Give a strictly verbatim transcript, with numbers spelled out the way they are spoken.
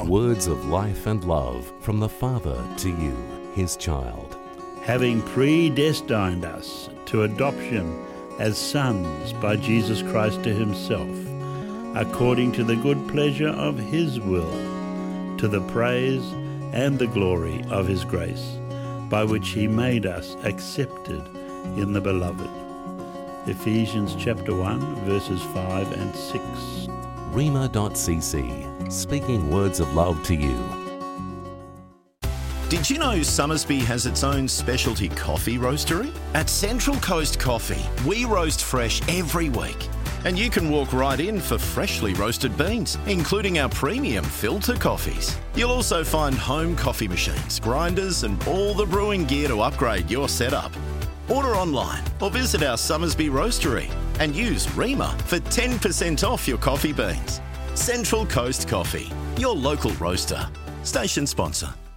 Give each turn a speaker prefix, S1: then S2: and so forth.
S1: Words of life and love from the Father to you, his child.
S2: Having predestined us to adoption as sons by Jesus Christ to himself, according to the good pleasure of his will, to the praise and the glory of his grace, by which he made us accepted in the Beloved. Ephesians chapter one, verses five and six.
S1: Rhema dot c c, speaking words of love to you.
S3: Did you know Summersby has its own specialty coffee roastery? At Central Coast Coffee, we roast fresh every week. And you can walk right in for freshly roasted beans, including our premium filter coffees. You'll also find home coffee machines, grinders, and all the brewing gear to upgrade your setup. Order online or visit our Summersby roastery and use Rhema for ten percent off your coffee beans. Central Coast Coffee, your local roaster. Station sponsor.